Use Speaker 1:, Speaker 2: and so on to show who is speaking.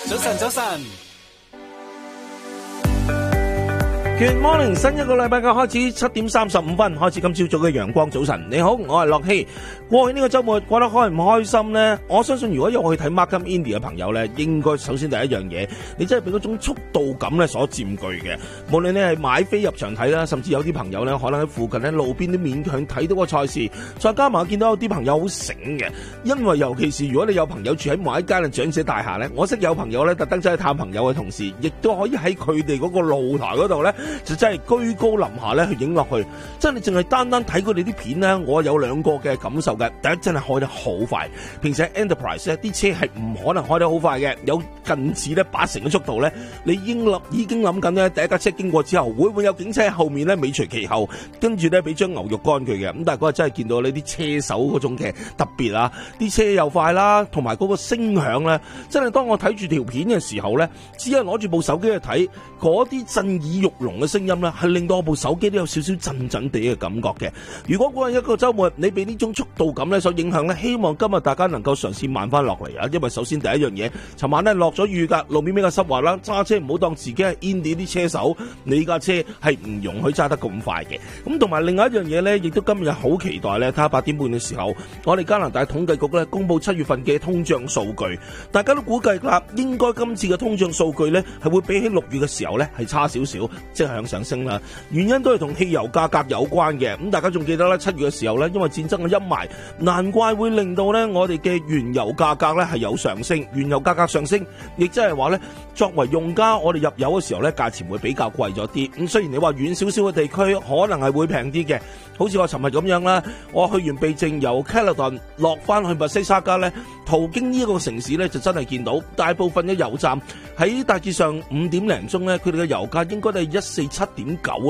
Speaker 1: 早晨，早晨。
Speaker 2: Good morning， 新一個禮拜嘅開始，7:35開始今朝早嘅陽光早晨。你好，我係樂希。過去呢個週末過得開唔開心呢？我相信如果有去睇 Markham Indy 嘅朋友呢，應該首先第一樣嘢，你真係俾嗰種速度感呢所佔據嘅。無論你係買飛入場睇啦，甚至有啲朋友呢可能喺附近喺路邊都勉強睇到個賽事。再加埋我見到有啲朋友好醒嘅，因為尤其是如果你有朋友住喺某一間嘅長者大廈呢，我識有朋友呢特登走去探朋友嘅同時，亦都可以喺佢哋嗰個露台嗰度呢，就真係居高臨下咧去影落去，真係淨係單單睇佢哋啲片咧，我有兩個嘅感受嘅。第一，真係開得好快，平時喺 Enterprise 咧啲車係唔可能開得好快嘅，有近似咧80嘅速度咧，你已經諗緊咧第一架車經過之後，會唔會有警車喺後面咧尾隨其後，跟住咧俾張牛肉乾佢嘅。咁但係嗰日真係見到呢啲車手嗰種嘅特別啊，啲車又快啦，同埋嗰個聲響咧，真係當我睇住條片嘅時候咧，只係攞住部手機去睇，嗰啲震耳欲聾嘅聲音咧，係令到我部手機都有少少震震地嘅感覺嘅。如果嗰日一個週末你俾呢種速度感咧所影響咧，希望今日大家能夠嘗試慢翻落嚟啊！因為首先第一樣嘢，尋晚咧落咗雨㗎，路面比較濕滑啦，揸車唔好當自己係 Indy 啲車手，你架車係唔容許揸得咁快嘅。咁同埋另外一樣嘢咧，亦都今日好期待咧，睇下8點半嘅時候，我哋加拿大統計局咧公佈7月份嘅通脹數據，大家都估計啦，應該今次嘅通脹數據咧係會比起6月嘅時候咧係差少少，即係向上升啦。原因都係同汽油價格有關嘅。咁大家仲記得咧7月嘅時候咧，因為戰爭嘅陰霾，難怪會令到咧我哋嘅原油價格咧係有上升。原油價格上升，亦即係話咧，作為用家，我哋入油嘅時候咧，價錢會比較貴咗啲。咁雖然你話遠少少嘅地區可能係會平啲嘅，好似我尋日咁樣啦，我去完避靜由 Caledon 落翻去密西沙加咧，途經呢一個城市咧，就真係見到大部分嘅油站喺大致上5點零鐘咧，佢哋嘅油價應該都係147.9